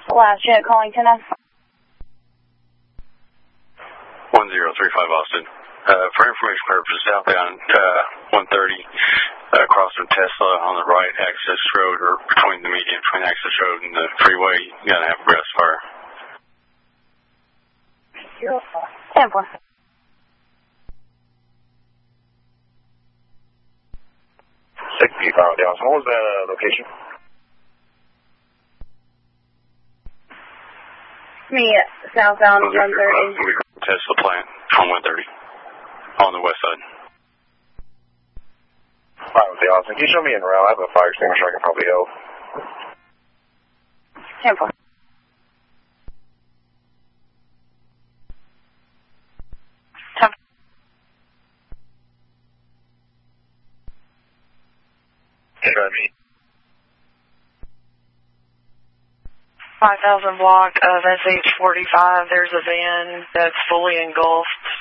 Last jet calling 10 1035 Austin. For information purposes, southbound 130 across from Tesla on the right access road, or between the median between access road and the freeway, you gotta have breast fire. 10-4. Dallas. What was that location? Me, southbound 130. Tesla plant on 130 on the west side. Alright, with the Austin. Can you show me in route? I have a fire extinguisher I can probably help. 10-4. You know what I mean? 5000 block of SH45. There's a van that's fully engulfed